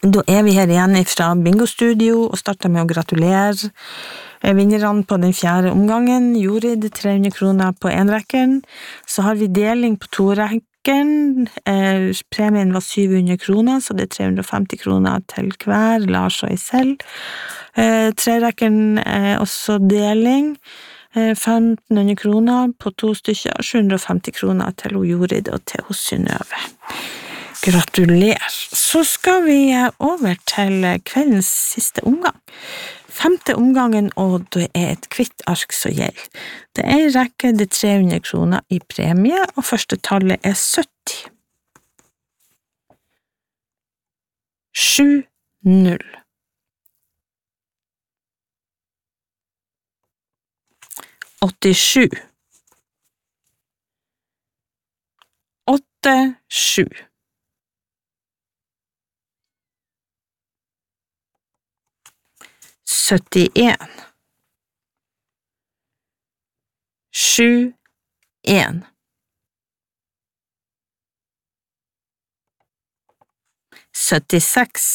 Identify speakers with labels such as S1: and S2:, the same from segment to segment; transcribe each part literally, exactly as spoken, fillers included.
S1: Da er vi her igjen fra Bingo Studio og starter med å gratulere vinnerne på den fjerde omgangen. Jorid, tre hundre kroner på en rekken. Så har vi deling på to rekken. Eh, premien var syv hundre kroner, så det er tre hundre og femti kroner til hver, Lars og Isel. Eh, tre rekken er også deling. Eh, femten hundre kroner på to stykker, sju hundre og femti kroner til Jorid og til Synnøve. Gratulerer. Så skal vi over til kveldens siste omgang. Femte omgangen, og det er et kvitt ark som gjelder. Det er en rekke, det er tre hundre kroner i premie, og første tallet er sytti. sju null. åttisju. åtte sju. syttien. sju en. syttiseks.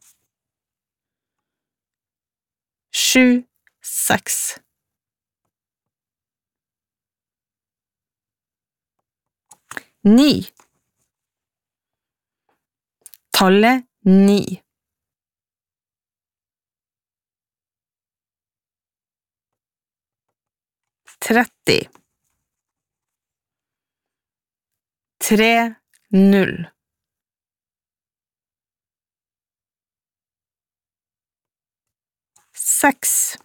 S1: sju seks. ni. Tallet ni. tretti. tre null. seks.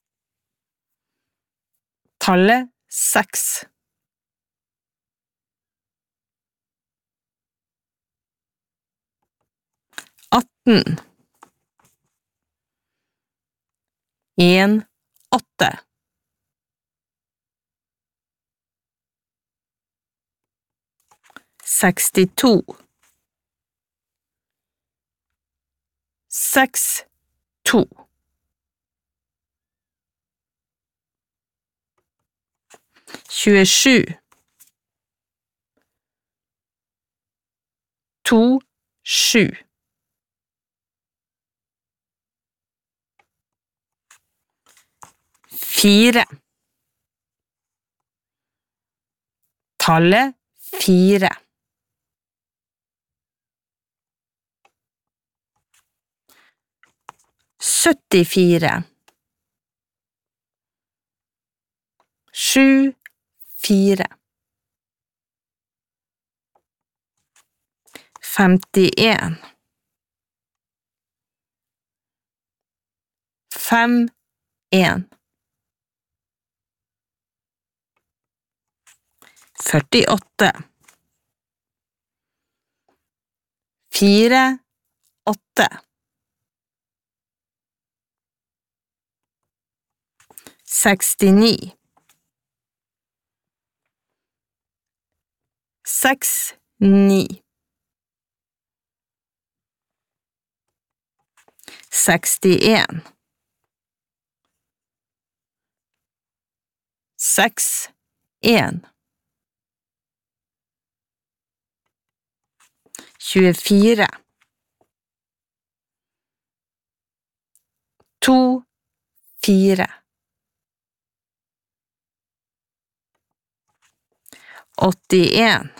S1: Tallet seks. atten. en åtte. sekstito. seks to. tjuesju. to sju. fire. Tallet fire. syttifire. sju fire. femtien. fem en. førtiåtte. fire åtte. sekstini. seks ni. sekstien. seks en. tjuefire. to fire. åttien.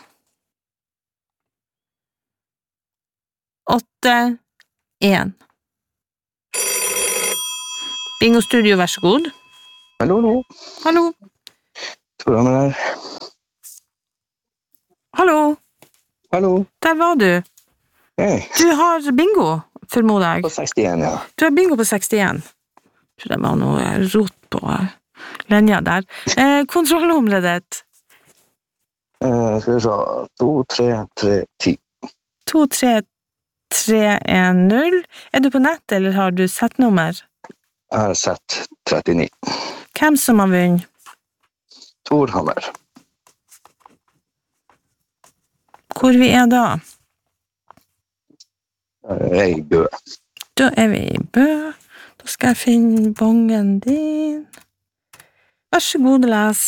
S1: åtte en. Bingo Studio, vær så god.
S2: Hallo, hallo.
S1: Hallo.
S2: Toran er her.
S1: Hallo.
S2: Hallo.
S1: Der var du.
S2: Hei.
S1: Du har bingo, formoder jeg.
S2: På sekstien, ja.
S1: Du har bingo på sekstien. Jeg tror det var noe rot på linja der. Eh, kontrollnummeret ditt.
S2: Eh, skal vi se. to tre tre ti.
S1: to tre tre en null. Er du på nett, eller har du settnummer?
S2: Jeg har sett trettini.
S1: Hvem som har vunnet?
S2: Tor Hammer.
S1: Hvor vi er da?
S2: Jeg er i Bø.
S1: Da er vi i Bø. Da skal jeg finne bongen din. Vær så god, les.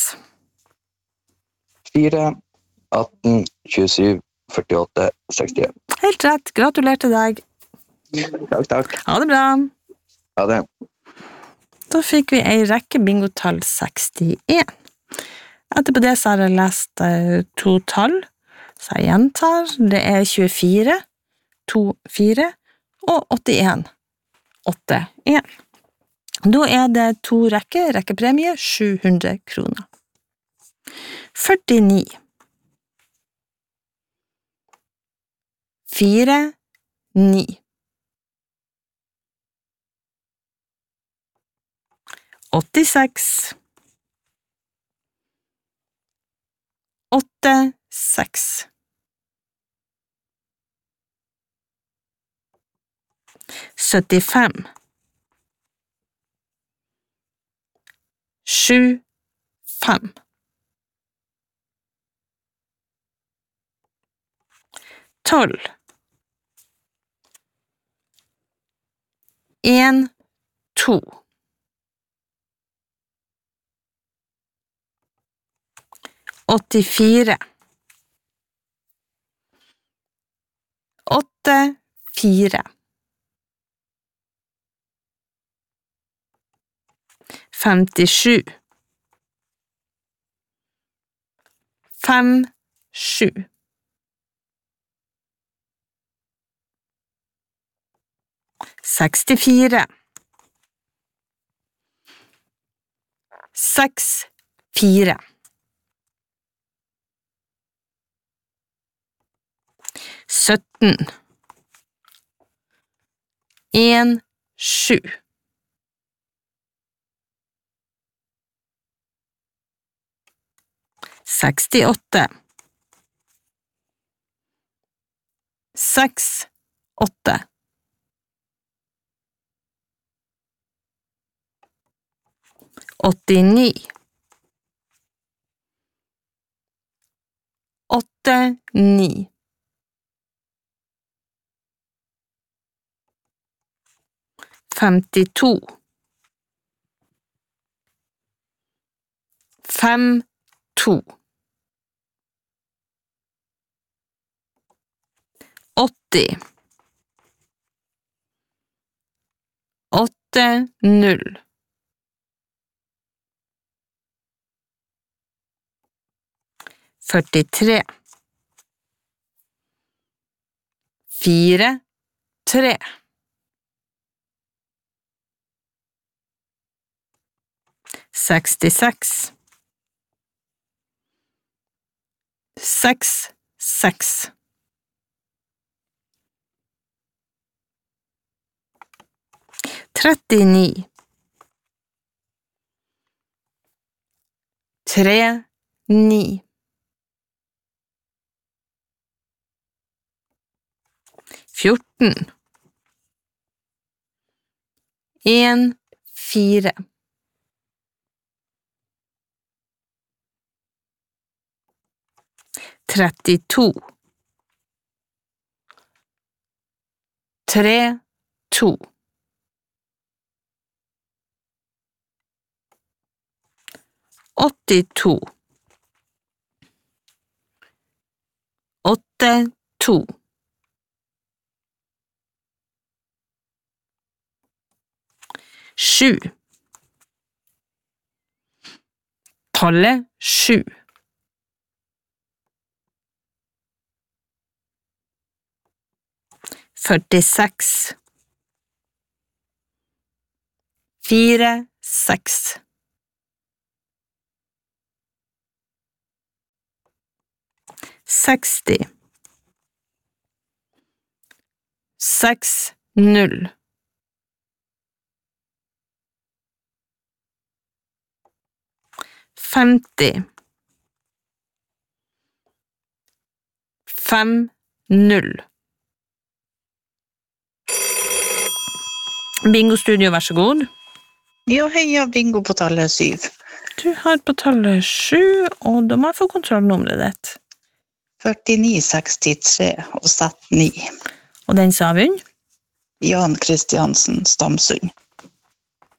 S2: fire, atten, tjuesju, førtiåtte, sekstien.
S1: Helt rett. Gratulerer til deg.
S2: Takk, takk.
S1: Ha det bra.
S2: Ha det.
S1: Da fikk vi en rekke bingotall sekstien. Etterpå det så har jeg lest eh, to tall, så jeg gjentar. Det er tjuefire, to, fire og åttien, åtte, en. Da er det to rekker, rekkepremie, sju hundre kroner. førtini. Fire, ni. åttiseks. Åtte, seks. syttifem. Sju, fem. Tolv. En, to. åttifire. Åtte, fire. femtisju. Fem, sju. sekstifire. Seks, fire. sytten. En, sju. sekstiåtte. Seks, åtte. åttini. Åtte, ni. femtito. Fem, to. åtti. Åtte, null. førtitre. Fire, tre. sekstiseks. Seks, seks. trettini. Tre, ni. fjorten. En, fire. trettito. Tre, to. åttito. Åtte, to. Sju. Tallet sju. førtiseks. Fire, seks. seksti. Seks, null. femti. Fem, null. Bingo Studio, vær så god.
S3: Ja, heia bingo på tallet syv.
S1: Du har på tallet sju, og da må jeg få kontrollnummeret ditt.
S3: førtini sekstitre og sett ni.
S1: Og den sa vi?
S3: Jan Kristiansen Stamsund.